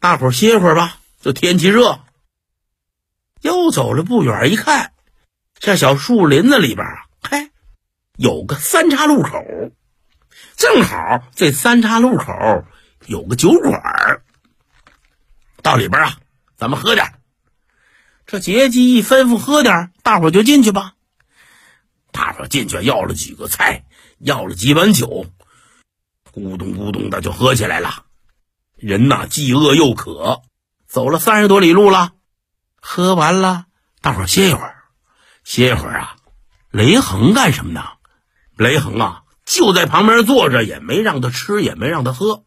大伙儿歇会儿吧，这天气热。又走了不远，一看这小树林子里边啊，嘿，有个三岔路口，正好这三岔路口有个酒馆，到里边啊，咱们喝点。这杰基一吩咐喝点，大伙儿就进去吧。大伙儿进去要了几个菜，要了几碗酒，咕咚咕咚的就喝起来了。人呐，既饿又渴，走了30多里路了。喝完了，大伙儿歇一会儿。歇一会儿啊，雷横干什么呢？雷横啊，就在旁边坐着，也没让他吃，也没让他喝。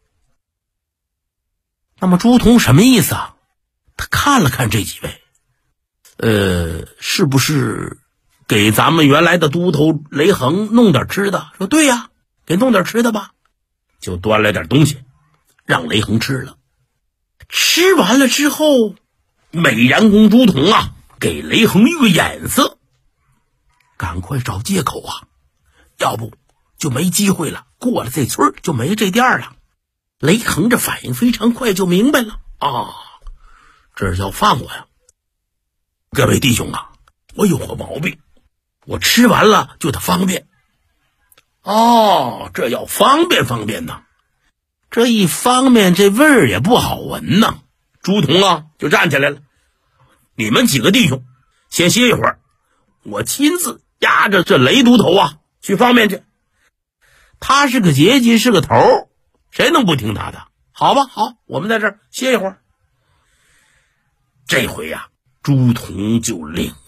那么朱仝什么意思啊？他看了看这几位，是不是给咱们原来的都头雷横弄点吃的？说对呀，给弄点吃的吧。就端来点东西让雷横吃了。吃完了之后，美髯公朱仝啊，给雷横一个眼色，赶快找借口啊，要不就没机会了，过了这村就没这店了。雷横这反应非常快，就明白了啊，这是要放我呀。各位弟兄啊，我有个毛病，我吃完了就得方便。哦，这要方便呢，这一方便这味儿也不好闻呢。朱仝啊就站起来了，你们几个弟兄先歇一会儿，我亲自押着这雷都头啊去方便去。他是个阶级，是个头，谁能不听他的？好吧，好，我们在这儿歇一会儿。这回呀，朱仝就领